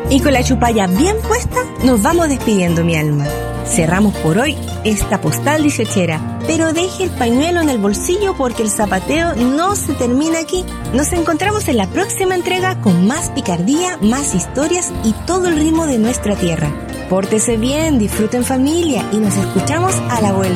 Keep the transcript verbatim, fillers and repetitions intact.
Y con la chupalla bien puesta, nos vamos despidiendo, mi alma. Cerramos por hoy esta postal dieciochera, pero deje el pañuelo en el bolsillo porque el zapateo no se termina aquí. Nos encontramos en la próxima entrega con más picardía, más historias y todo el ritmo de nuestra tierra. Pórtese bien, disfruten familia y nos escuchamos a la vuelta.